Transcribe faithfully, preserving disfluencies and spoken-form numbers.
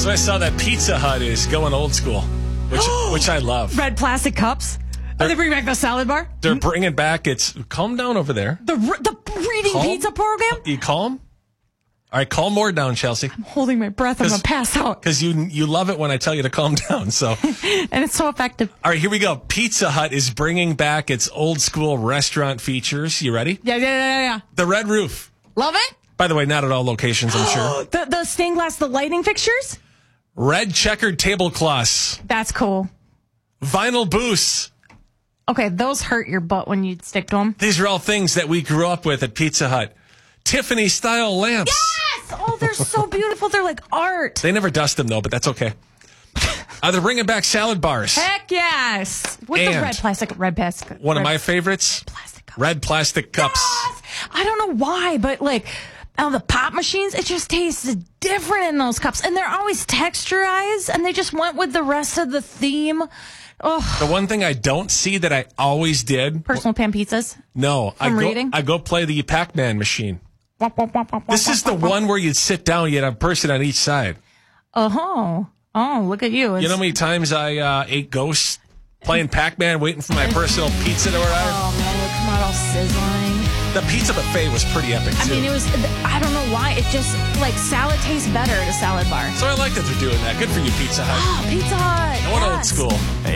So I saw that Pizza Hut is going old school, which which I love. Red plastic cups. Are they bringing back the salad bar? They're bringing back. It's calm down over there. The the reading Calm? pizza program. You calm? All right, calm more down, Chelsea. I'm holding my breath. I'm gonna pass out. Because you you love it when I tell you to calm down. So, and it's so effective. All right, here we go. Pizza Hut is bringing back its old school restaurant features. You ready? Yeah, yeah, yeah, yeah. The red roof. Love it. By the way, not at all locations, I'm sure. The the stained glass, the lighting fixtures. Red checkered tablecloths. That's cool. Vinyl booths. Okay, those hurt your butt when you stick to them. These are all things that we grew up with at Pizza Hut. Tiffany style lamps. Yes! Oh, they're so beautiful. They're like art. They never dust them though, but that's okay. Uh, they're bringing back salad bars. Heck yes. With And the red plastic, red plastic. One red of my favorites. plastic cups. Red plastic cups. Yes! I don't know why, but like oh, the pop machines, it just tastes different in those cups. And they're always texturized, and they just went with the rest of the theme. Oh, The one thing I don't see that I always did. personal pan pizzas. No, I From go, reading? I go play the Pac-Man machine. This is the one where you'd sit down, you had a person on each side. Oh, oh, look at you. You know how many times I uh, ate ghosts playing Pac-Man, waiting for my personal pizza to arrive? Oh, man, it would come out all sizzling. The pizza buffet was pretty epic, I too. mean, it was, I don't know why, it just, like, salad tastes better at a salad bar. So I like that they're doing that. Good for you, Pizza Hut. Oh, Pizza Hut. I want old yes. school.